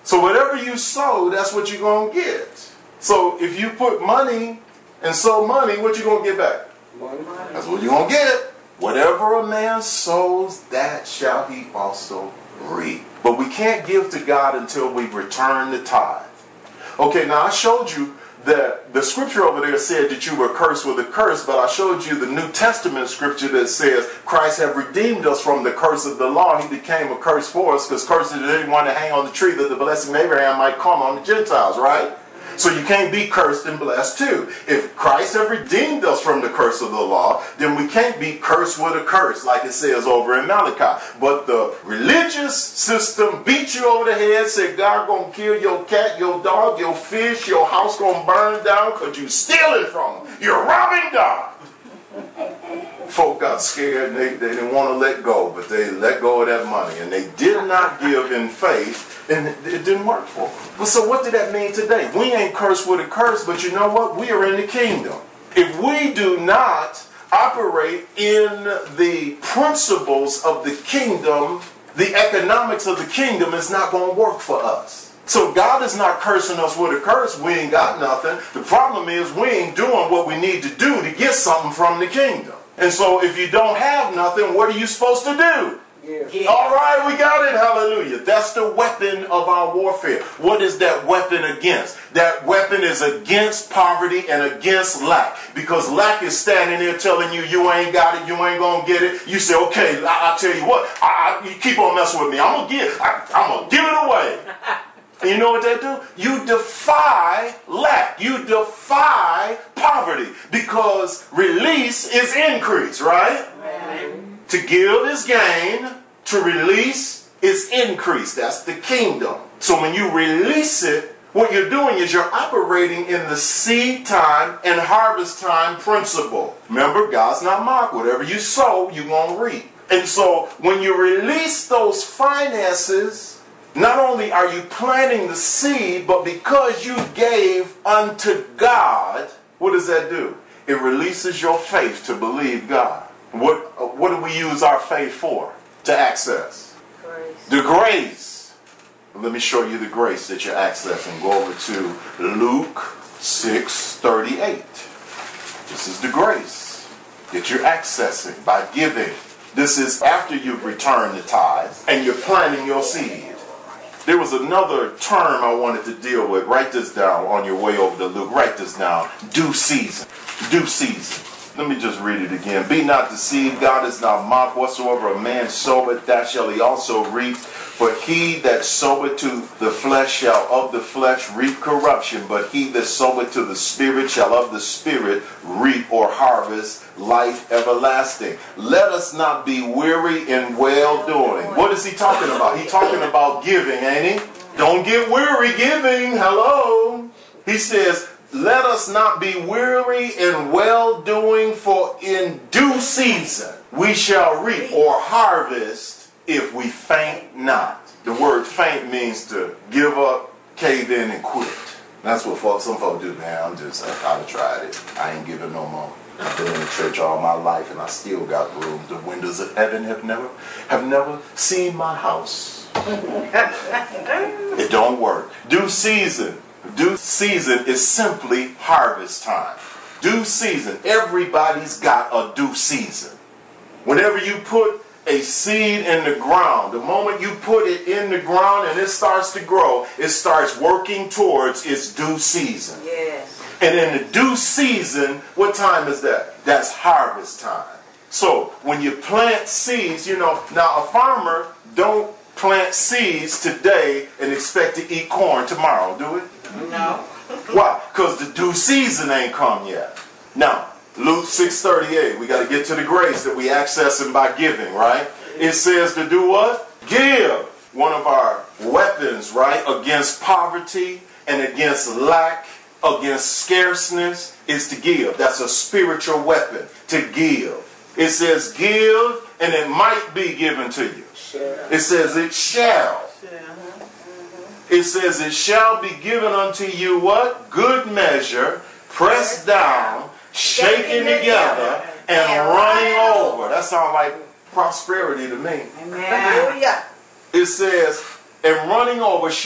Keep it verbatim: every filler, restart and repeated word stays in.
So whatever you sow, that's what you're going to get. So if you put money and sow money, what you going to get back? Money. That's what you're going to get. Whatever a man sows, that shall he also reap. But we can't give to God until we return the tithe. Okay, now I showed you that the scripture over there said that you were cursed with a curse, but I showed you the New Testament scripture that says Christ have redeemed us from the curse of the law. He became a curse for us because cursed is anyone to hang on the tree that the blessing of Abraham might come on the Gentiles, right? So you can't be cursed and blessed too. If Christ have redeemed us from the curse of the law, then we can't be cursed with a curse like it says over in Malachi. But the religious system beat you over the head, said God gonna kill your cat, your dog, your fish, your house gonna burn down because you stealing from them. You're robbing God. Folk got scared and they, they didn't want to let go, but they let go of that money and they did not give in faith. And it, it didn't work for them. But so what did that mean today? We ain't cursed with a curse, but you know what? We are in the kingdom. If we do not operate in the principles of the kingdom, the economics of the kingdom is not going to work for us. So God is not cursing us with a curse. We ain't got nothing. The problem is we ain't doing what we need to do to get something from the kingdom. And so if you don't have nothing, what are you supposed to do? Yeah. All right, we got it. Hallelujah. That's the weapon of our warfare. What is that weapon against? That weapon is against poverty and against lack. Because lack is standing there telling you you ain't got it, you ain't going to get it. You say, okay, I, I'll tell you what. I, I, you keep on messing with me. I'm going to give I, I'm going to give it away. And you know what they do? You defy lack. You defy poverty. Because release is increase, right? Amen. To give is gain, to release is increase. That's the kingdom. So when you release it, what you're doing is you're operating in the seed time and harvest time principle. Remember, God's not mocked. Whatever you sow, you're going to reap. And so when you release those finances, not only are you planting the seed, but because you gave unto God, what does that do? It releases your faith to believe God. What, what do we use our faith for? To access? Grace. The grace. Let me show you the grace that you're accessing. Go over to Luke six thirty-eight. This is the grace that you're accessing by giving. This is after you've returned the tithe and you're planting your seed. There was another term I wanted to deal with. Write this down on your way over to Luke. Write this down. Due season. Due season. Let me just read it again. Be not deceived, God is not mocked. Whatsoever a man soweth, that shall he also reap. For he that soweth to the flesh shall of the flesh reap corruption, but he that soweth to the Spirit shall of the Spirit reap or harvest life everlasting. Let us not be weary in well-doing. What is he talking about? He's talking about giving, ain't he? Don't get weary giving. Hello. He says, let us not be weary in well-doing, for in due season we shall reap or harvest if we faint not. The word faint means to give up, cave in, and quit. That's what folks, some folks do, man. I'm just, I I've tried it. I ain't giving no more. I've been in the church all my life and I still got rooms. The windows of heaven have never, have never seen my house. It don't work. Due season. Due season is simply harvest time. Due season. Everybody's got a due season. Whenever you put a seed in the ground, the moment you put it in the ground and it starts to grow, it starts working towards its due season. Yes. And in the due season, what time is that? That's harvest time. So when you plant seeds, you know, now a farmer don't plant seeds today and expect to eat corn tomorrow, do it? No. Why? Because the due season ain't come yet. Now, Luke six thirty-eight, we got to get to the grace that we accessing by giving, right? It says to do what? Give. One of our weapons, right, against poverty and against lack, against scarceness, is to give. That's a spiritual weapon, to give. It says give, and it might be given to you. It says it shall. It says it shall be given unto you what? Good measure, pressed down, shaken together, and running over. That sounds like prosperity to me. Amen. It says, and running over